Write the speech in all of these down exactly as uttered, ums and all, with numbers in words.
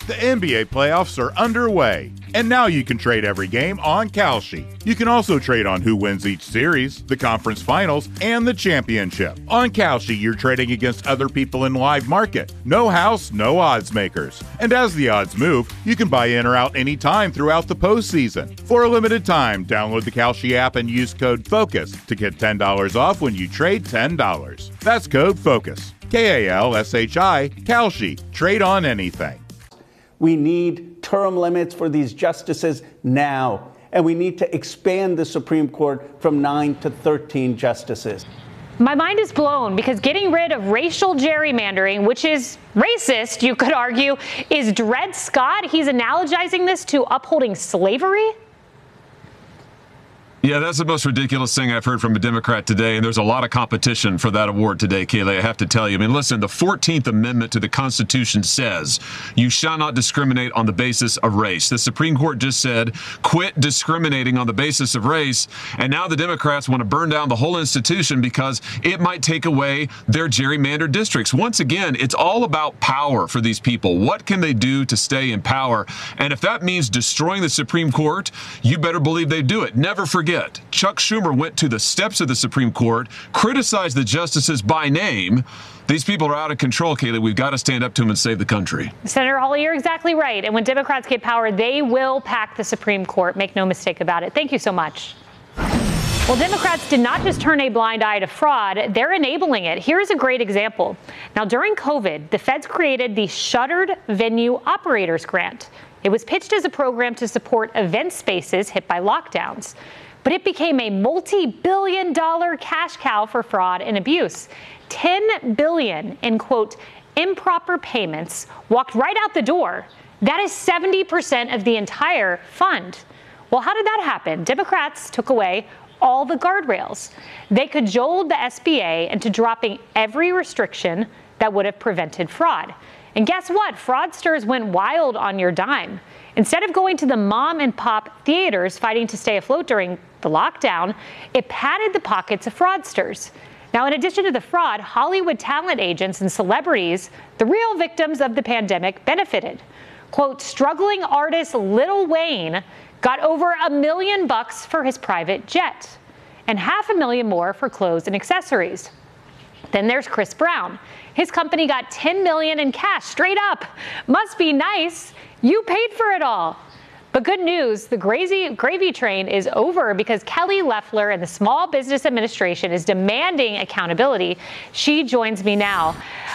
The N B A playoffs are underway, and now you can trade every game on Kalshi. You can also trade on who wins each series, the conference finals, and the championship. On Kalshi, you're trading against other people in live market. No house, no odds makers. And as the odds move, you can buy in or out anytime throughout the postseason. For a limited time, download the Kalshi app and use code FOCUS to get ten dollars off when you trade ten dollars. That's code FOCUS. K A L S H I, Kalshi. Trade on anything. We need term limits for these justices now, and we need to expand the Supreme Court from nine to thirteen justices. My mind is blown because getting rid of racial gerrymandering, which is racist, you could argue, is Dred Scott. He's analogizing this to upholding slavery. Yeah, that's the most ridiculous thing I've heard from a Democrat today, and there's a lot of competition for that award today, Kayleigh, I have to tell you. I mean, listen, the fourteenth Amendment to the Constitution says you shall not discriminate on the basis of race. The Supreme Court just said, quit discriminating on the basis of race, and now the Democrats want to burn down the whole institution because it might take away their gerrymandered districts. Once again, it's all about power for these people. What can they do to stay in power? And if that means destroying the Supreme Court, you better believe they do it. Never forget. Chuck Schumer went to the steps of the Supreme Court, criticized the justices by name. These people are out of control, Kayleigh. We've got to stand up to them and save the country. Senator Hawley, you're exactly right. And when Democrats get power, they will pack the Supreme Court. Make no mistake about it. Thank you so much. Well, Democrats did not just turn a blind eye to fraud, they're enabling it. Here's a great example. Now, during COVID, the feds created the Shuttered Venue Operators Grant. It was pitched as a program to support event spaces hit by lockdowns. But it became a multi-billion dollar cash cow for fraud and abuse. ten billion dollars in, quote, improper payments walked right out the door. That is seventy percent of the entire fund. Well, how did that happen? Democrats took away all the guardrails. They cajoled the S B A into dropping every restriction that would have prevented fraud. And guess what? Fraudsters went wild on your dime. Instead of going to the mom and pop theaters fighting to stay afloat during the lockdown, it padded the pockets of fraudsters. Now, in addition to the fraud, Hollywood talent agents and celebrities, the real victims of the pandemic, benefited. Quote, struggling artist Lil Wayne got over a million bucks for his private jet and half a million more for clothes and accessories. Then there's Chris Brown. His company got ten million dollars in cash straight up. Must be nice. You paid for it all. But good news, the gravy, gravy train is over because Kelly Loeffler and the Small Business Administration is demanding accountability. She joins me now.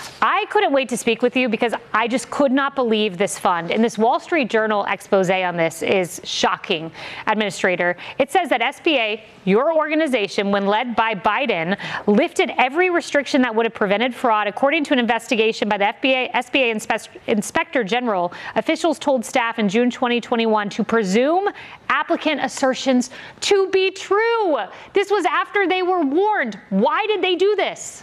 I couldn't wait to speak with you because I just could not believe this fund. And this Wall Street Journal expose on this is shocking, Administrator. It says that S B A, your organization, when led by Biden, lifted every restriction that would have prevented fraud. According to an investigation by the F B A, S B A Inspe- Inspector General, officials told staff in June twenty twenty-one to presume applicant assertions to be true. This was after they were warned. Why did they do this?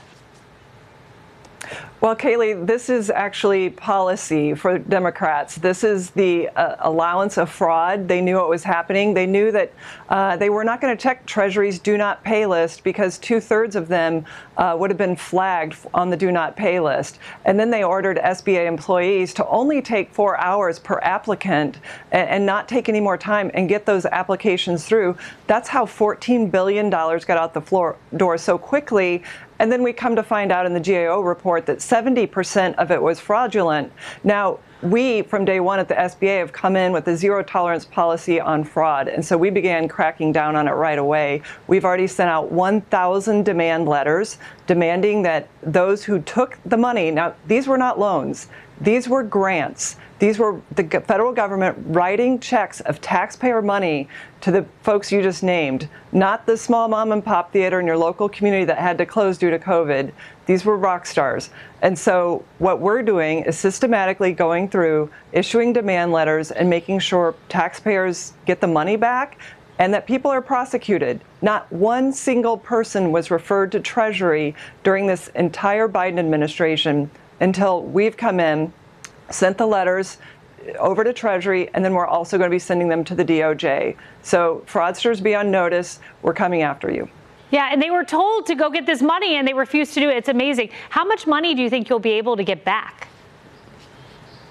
Well, Kayleigh, this is actually policy for Democrats. This is the uh, allowance of fraud. They knew what was happening. They knew that uh, they were not going to check Treasury's do not pay list because two thirds of them uh, would have been flagged on the do not pay list. And then they ordered S B A employees to only take four hours per applicant and, and not take any more time and get those applications through. That's how fourteen billion dollars got out the floor door so quickly. And then we come to find out in the G A O report that seventy percent of it was fraudulent. Now, we, from day one at the S B A, have come in with a zero tolerance policy on fraud. And so we began cracking down on it right away. We've already sent out one thousand demand letters demanding that those who took the money, now, these were not loans, these were grants. These were the federal government writing checks of taxpayer money to the folks you just named, not the small mom and pop theater in your local community that had to close due to COVID. These were rock stars. And so what we're doing is systematically going through, issuing demand letters and making sure taxpayers get the money back and that people are prosecuted. Not one single person was referred to Treasury during this entire Biden administration until we've come in, sent the letters over to Treasury, and then we're also going to be sending them to the D O J. So fraudsters, be on notice. We're coming after you. Yeah, and they were told to go get this money, and they refused to do it. It's amazing. How much money do you think you'll be able to get back?